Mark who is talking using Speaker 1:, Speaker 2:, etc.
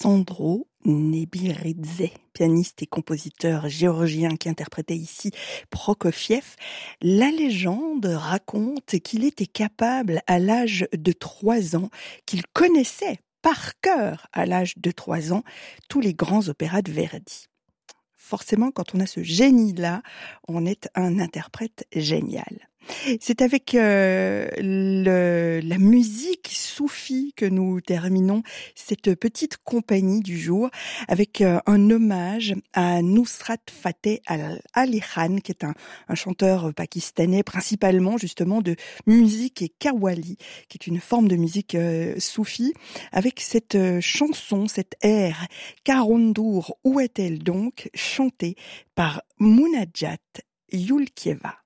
Speaker 1: Sandro Nebiridze, pianiste et compositeur géorgien qui interprétait ici Prokofiev. La légende raconte qu'il était capable à l'âge de 3 ans, qu'il connaissait par cœur à l'âge de 3 ans tous les grands opéras de Verdi. Forcément, quand on a ce génie-là, on est un interprète génial. C'est avec la musique soufie que nous terminons cette petite compagnie du jour avec un hommage à Nusrat Fateh Ali Khan, qui est un chanteur pakistanais, principalement justement de musique et qawwali, qui est une forme de musique soufie, avec cette chanson, cet air Karondour, où est-elle donc, chantée par Munajat Yulkieva.